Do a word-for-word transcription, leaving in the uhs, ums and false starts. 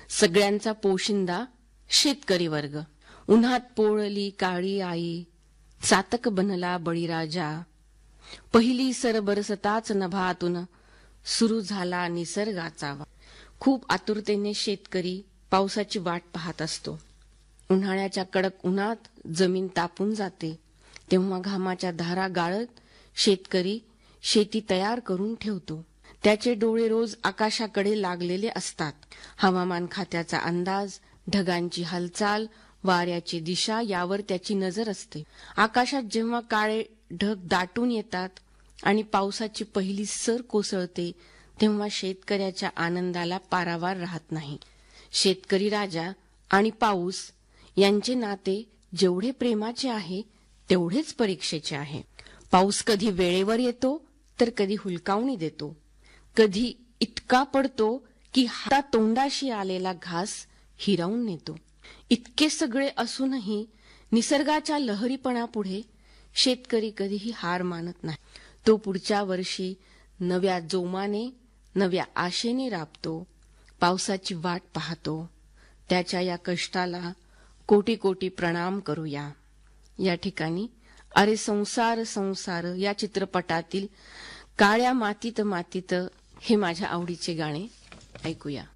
सगळ्यांचा पोशिंदा शेतकरी वर्ग. उन्हात पोळली काळी आई, चातक बनला बळीराजा. पहिली सरबरसताच नभातून, सुरू झाला निसर्गाचा वा. खूप आतुरतेने शेतकरी पावसाची वाट पाहत असतो. उन्हाळ्याच्या कडक उन्हात जमीन तापून जाते, तेव्हा घामाच्या धारा गाळत शेतकरी शेती तयार करून ठेवतो. त्याचे डोळे रोज आकाशाकडे लागलेले असतात. हवामान खात्याचा अंदाज, ढगांची हालचाल, वाऱ्याची दिशा यावर त्याची नजर असते. आकाशात जेव्हा काळे ढग दाटून येतात आणि पावसाची पहिली सर कोसळते, तेव्हा शेतकऱ्याच्या आनंदाला पारावार राहत नाही. शेतकरी राजा आणि पाऊस यांचे नाते जेवढे प्रेमाचे आहे, तेवढेच परीक्षेचे आहे. पाऊस कधी वेळेवर येतो तर कधी हुलकावणी देतो. कधी इतका पडतो की हातातोंडाशी आलेला घास हिरावून नेतो. इतके सगळे असूनही निसर्गाच्या लहरीपणापुढे शेतकरी कधीही हार मानत नाही. तो पुढच्या वर्षी नव्या जोमाने, नव्या आशेने राबतो, पावसाची वाट पाहतो. त्याच्या या कष्टाला कोटी कोटी प्रणाम करूया. या ठिकाणी अरे संसार संसार या चित्रपटातील काळ्या मातीत मातीत हे माझ्या आवडीचे गाणे ऐकूया.